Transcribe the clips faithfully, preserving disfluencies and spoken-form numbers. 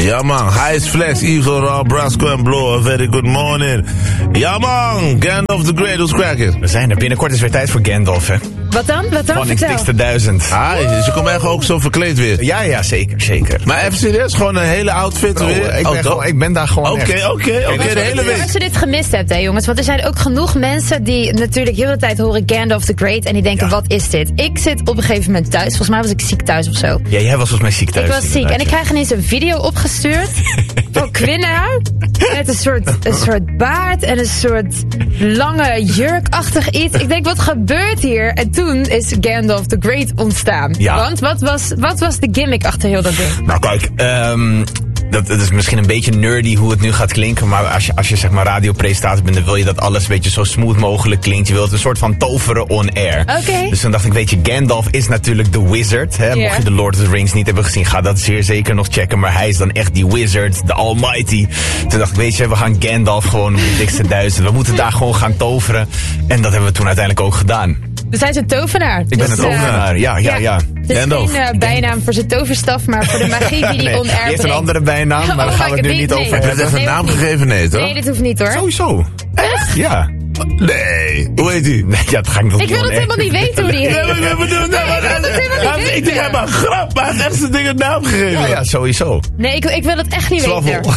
Ja man, Heist Flex, Eagle, Raw, Brasco en Blow. A very good morning. Ja man, Gandalf the Great, who's cracking? We zijn er. Binnenkort is weer tijd voor Gandalf, hè. Wat dan? Wat dan? Van X T X de duizend. Ah, dus je komt echt ook zo verkleed weer. Ja, ja, zeker, zeker. Maar even serieus, gewoon een hele outfit Bro, weer. ik, ben oh, gewoon, ik ben daar gewoon Oké, echt. oké, oké, de hele week. Als je dit gemist hebt, hè jongens. Want er zijn ook genoeg mensen die natuurlijk heel de tijd horen Gandalf the Great. En die denken, Ja. wat is dit? Ik zit op een gegeven moment thuis. Volgens mij was ik ziek thuis of zo. Ja, jij was volgens mij ziek thuis. Ik was ziek en ik krijg ineens een video opgestuurd van Quinna met een soort, een soort baard en een soort lange jurkachtig iets. Ik denk, wat gebeurt hier? En toen is Gandalf the Great ontstaan. Ja. Want wat was, wat was de gimmick achter heel dat ding? Nou kijk, um, dat, dat is misschien een beetje nerdy hoe het nu gaat klinken. Maar als je, als je zeg maar radiopresentator bent, dan wil je dat alles een beetje zo smooth mogelijk klinkt. Je wilt het een soort van toveren on air. Oké. Dus toen dacht ik, weet je, Gandalf is natuurlijk de wizard. Hè? Ja. Mocht je de Lord of the Rings niet hebben gezien, ga dat zeer zeker nog checken. Maar hij is dan echt die wizard, de almighty. Toen dacht ik, weet je, we gaan Gandalf gewoon op de dikste duizend. We moeten daar gewoon gaan toveren. En dat hebben we toen uiteindelijk ook gedaan. Dus hij is een tovenaar. Ik ben dus, een tovenaar, uh, ja, ja, ja. Het is Gandalf. geen uh, bijnaam voor zijn toverstaf, maar voor de magie die Nee, hij on air die heeft een brengt. andere bijnaam, maar daar Oh, gaan we het nu nee, niet nee. over Heb je hebben. echt een Nee, naam hoeft niet. gegeven? Nee, toch? Nee, dit hoeft niet hoor. Sowieso. Echt? Ja. Nee. Hoe heet die? Nee, ja, dat ga ik nog Ik wil het helemaal niet weten hoe die heet. Ja, maar we doen het Nee, ik wil het helemaal niet Ik denk, weten. hij maar grap, maar hij heeft echt zijn ding een naam gegeven. Ja, ja, sowieso. Nee, ik, ik wil het echt niet Zwavel. weten.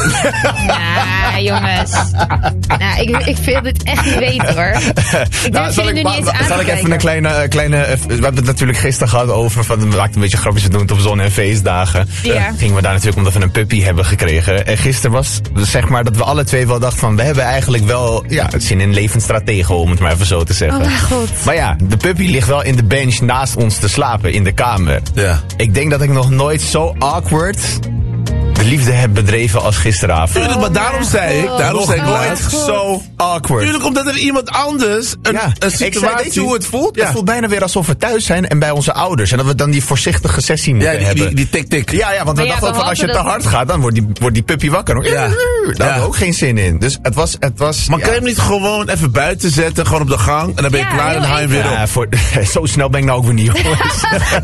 Nou, jongens. Nou, ik, ik wil dit echt niet weten, hoor. Ik Nou, durf zal jullie ik, nu niet eens aan te zal ik even kijken. een kleine, eh, kleine... eh, We hebben het natuurlijk gisteren gehad over... Van, we maakten een beetje grapjes, we doen het op zon- en feestdagen. Ja. Eh, gingen we daar natuurlijk omdat we een puppy hebben gekregen. En gisteren was zeg maar dat we alle twee wel dachten van... We hebben eigenlijk wel ja, het zin in levensstrategen, om het maar even zo te zeggen. Oh mijn god. Maar ja, de puppy ligt wel in de bench naast ons te slapen in de kamer. Ja. Ik denk dat ik nog nooit zo awkward de liefde heb bedreven als gisteravond. Tuurlijk, maar daarom zei ik, daarom Nog zei ik nooit laatst. zo awkward. Tuurlijk, omdat er iemand anders een, Ja, een ik zei, situatie... weet je hoe het voelt? Ja. Het voelt bijna weer alsof we thuis zijn en bij onze ouders. En dat we dan die voorzichtige sessie moeten Ja, die, hebben. die, die tik-tik. ja, ja, want we Maar ja, dachten ook van als je te behalve hard gaat, dan wordt die, wordt die puppy wakker. Ja. Daar hadden Ja. we ook geen zin in. Dus het was... Het was Maar ja. kan je hem niet gewoon even buiten zetten, gewoon op de gang, en dan ben je Ja, klaar en heel dan haal je hem weer op. Ja, voor, zo snel ben ik nou ook weer niet, jongens.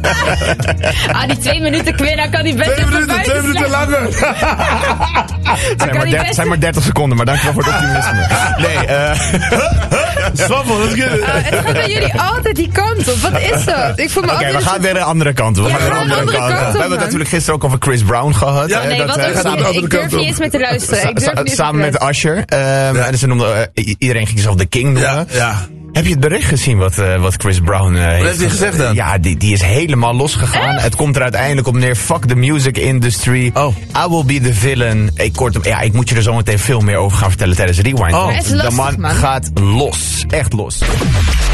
Ah, die twee minuten Quinna kan die best Twee even minuten, twee buiten minuten slaan. langer. Het zijn, kan maar die der- best- zijn maar dertig seconden, maar dankjewel voor het optimisme. Nee, eh... Zwaffel, let's get it. Ah, het gaat bij jullie altijd die kant op. Wat is dat? Ik voel me Oké, altijd we een gaan soort- weer een andere kant op. We Ja, gaan weer een we gaan andere een andere kant op. kant op, We hebben het man. natuurlijk gisteren ook over Chris Brown gehad. Ja, hè, Nee, dat, wat eh, ook gaat de niet. andere Ik kant durf op. niet eens meer te luisteren. Ik durf Sa- niet eens samen meer te met luisteren. Usher. Um, En ze noemden, uh, i- iedereen ging zichzelf de King noemen. Ja, ja. Heb je het bericht gezien wat, uh, wat Chris Brown uh, heeft heeft hij gezegd dan? Ja, die, die is helemaal losgegaan. Het komt er uiteindelijk op neer. Fuck the music industry. Oh. I will be the villain. Ik, kort, ja, ik moet je er zo meteen veel meer over gaan vertellen tijdens Rewind. Oh. Want Hij is de lastig, man, man. gaat los. Echt los.